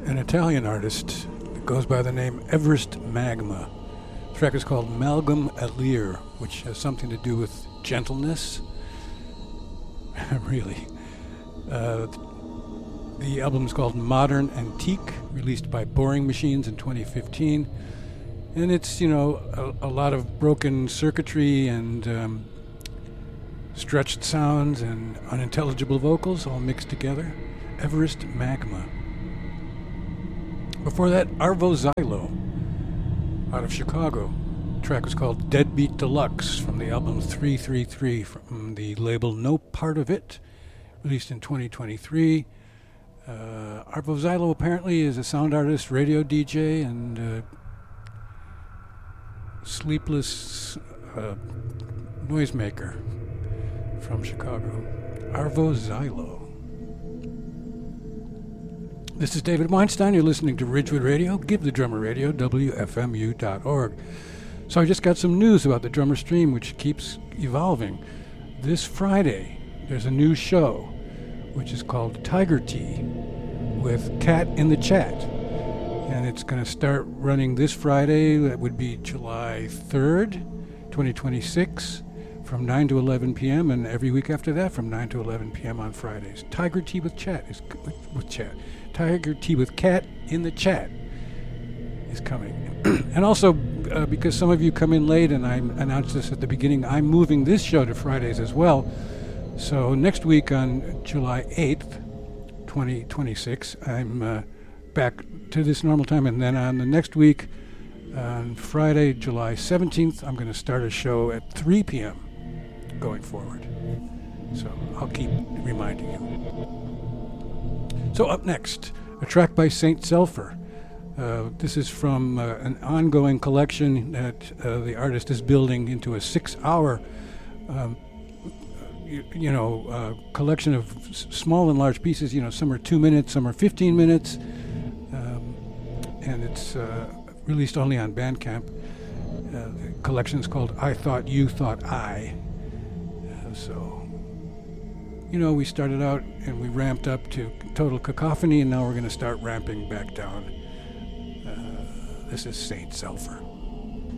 an Italian artist that goes by the name Everest Magma. The track is called Malgam Alir, which has something to do with gentleness. Really. The album is called Modern Antique, released by Boring Machines in 2015. And it's, a lot of broken circuitry and stretched sounds and unintelligible vocals all mixed together. Everest Magma. Before that, Arvo Zylo, out of Chicago. The track was called Deadbeat Deluxe from the album 333 from the label No Part of It, released in 2023. Arvo Zylo apparently is a sound artist, radio DJ, and sleepless noisemaker from Chicago. Arvo Zylo. This is David Weinstein. You're listening to Ridgewood Radio. Give the Drummer Radio, WFMU.org. So I just got some news about the Drummer Stream, which keeps evolving. This Friday, there's a new show, which is called Tiger Tea, with Cat in the Chat. And it's going to start running this Friday. That would be July 3rd, 2026, from 9 to 11 p.m. And every week after that, from 9 to 11 p.m. on Fridays. Tiger Tea with Chat is with Chat. Tiger Tea with Cat in the Chat is coming. And also, because some of you come in late, and I announced this at the beginning, I'm moving this show to Fridays as well. So next week on July 8th, 2026, I'm back to this normal time. And then on the next week, on Friday, July 17th, I'm going to start a show at 3 p.m. going forward. So I'll keep reminding you. So up next, a track by Saint Selfer. This is from an ongoing collection that the artist is building into a 6-hour collection of small and large pieces. Some are 2 minutes, some are 15 minutes, and it's released only on Bandcamp. The collection is called I Thought You Thought I. We started out and we ramped up to total cacophony, and now we're going to start ramping back down. This is Saint Selfer.